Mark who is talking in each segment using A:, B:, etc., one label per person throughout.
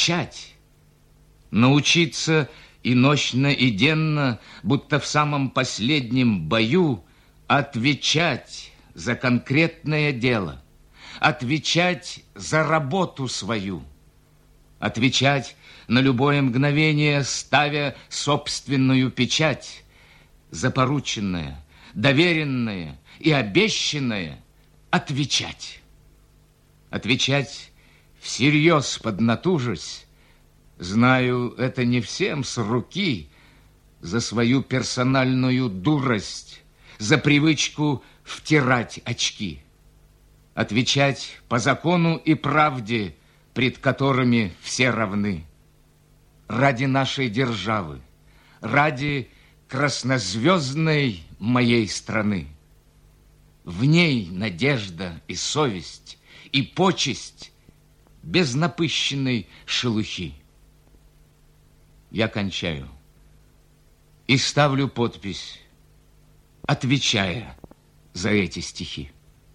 A: отвечать, научиться и нощно, и денно, будто в самом последнем бою, отвечать за конкретное дело, отвечать за работу свою, отвечать на любое мгновение, ставя собственную печать, за порученное, доверенное и обещанное отвечать. Отвечать всерьез, поднатужась, знаю, это не всем с руки, за свою персональную дурость, за привычку втирать очки. Отвечать по закону и правде, пред которыми все равны. Ради нашей державы, ради краснозвездной моей страны. В ней надежда и совесть, и почесть без напыщенной шелухи. Я кончаю и ставлю подпись, отвечая за эти стихи.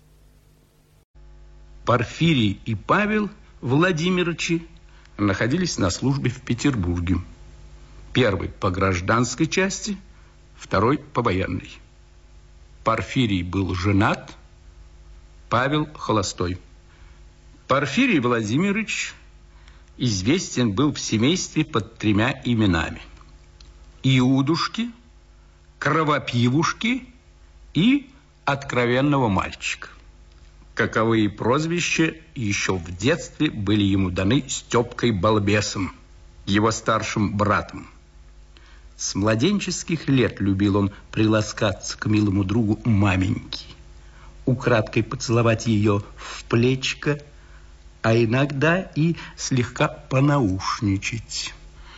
B: Порфирий и Павел Владимировичи находились на службе в Петербурге. Первый по гражданской части, второй по военной. Порфирий был женат, Павел холостой. Порфирий Владимирович известен был в семействе под 3 именами: Иудушки, Кровопивушки и Откровенного мальчика. Каковые прозвища еще в детстве были ему даны Степкой Балбесом, его старшим братом. С младенческих лет любил он приласкаться к милому другу маменьки, украдкой поцеловать ее в плечко, а иногда и слегка понаушничать.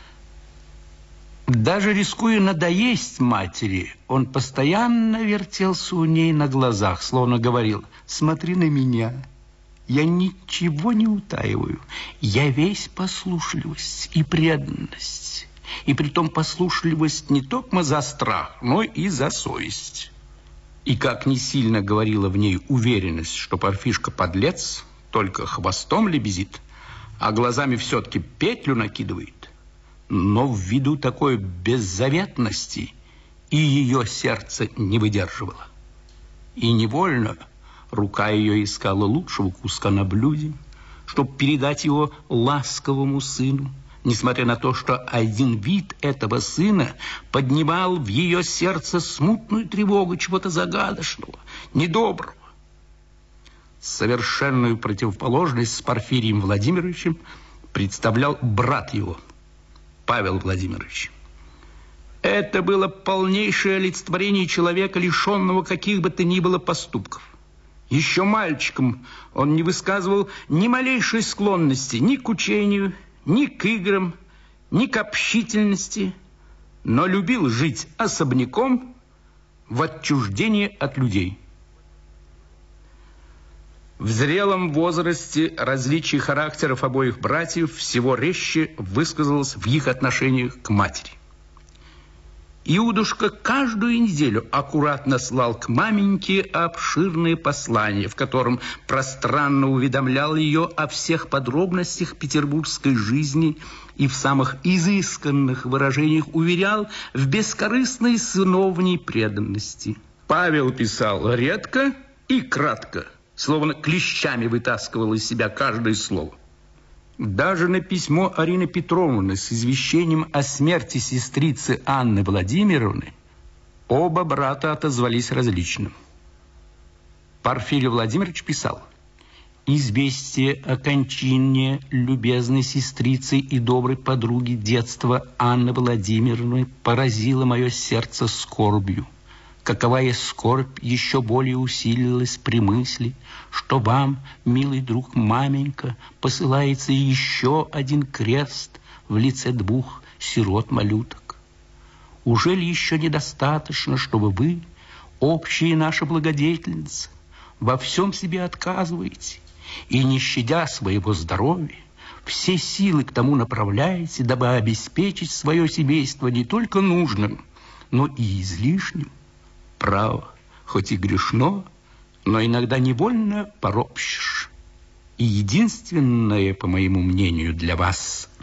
B: Даже рискуя надоесть матери, он постоянно вертелся у ней на глазах, словно говорил: «Смотри на меня, я ничего не утаиваю, я весь послушливость и преданность, и притом послушливость не только за страх, но и за совесть». И как не сильно говорила в ней уверенность, что Порфишка подлец, только хвостом лебезит, а глазами все-таки петлю накидывает, но ввиду такой беззаветности и ее сердце не выдерживало. И невольно рука ее искала лучшего куска на блюде, чтобы передать его ласковому сыну, несмотря на то, что один вид этого сына поднимал в ее сердце смутную тревогу чего-то загадочного, недоброго. Совершенную противоположность с Порфирием Владимировичем представлял брат его, Павел Владимирович. Это было полнейшее олицетворение человека, лишенного каких бы то ни было поступков. Еще мальчиком он не высказывал ни малейшей склонности ни к учению, ни к играм, ни к общительности, но любил жить особняком в отчуждении от людей. В зрелом возрасте различие характеров обоих братьев всего резче высказалось в их отношениях к матери. Иудушка каждую неделю аккуратно слал к маменьке обширное послание, в котором пространно уведомлял ее о всех подробностях петербургской жизни и в самых изысканных выражениях уверял в бескорыстной сыновней преданности. Павел писал редко и кратко, словно клещами вытаскивал из себя каждое слово. Даже на письмо Арины Петровны с извещением о смерти сестрицы Анны Владимировны оба брата отозвались различно. Порфирий Владимирович писал: «Известие о кончине любезной сестрицы и доброй подруги детства Анны Владимировны поразило мое сердце скорбью. Каковая скорбь еще более усилилась при мысли, что вам, милый друг маменька, посылается еще один крест в лице 2 сирот-малюток. Ужели еще недостаточно, чтобы вы, общие наши благодетельницы, во всем себе отказываете и, не щадя своего здоровья, все силы к тому направляете, дабы обеспечить свое семейство не только нужным, но и излишним? Право, хоть и грешно, но иногда невольно поропщешь. И единственное, по моему мнению, для вас